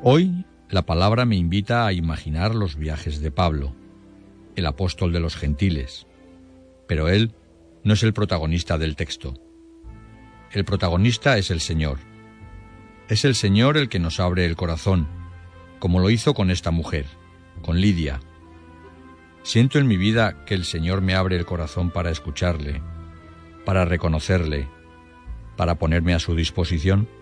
Hoy la palabra me invita a imaginar los viajes de Pablo, el apóstol de los gentiles, pero él no es el protagonista del texto. El protagonista es el Señor. Es el Señor el que nos abre el corazón, como lo hizo con esta mujer, con Lidia. Siento en mi vida que el Señor me abre el corazón para escucharle, para reconocerle, para ponerme a su disposición.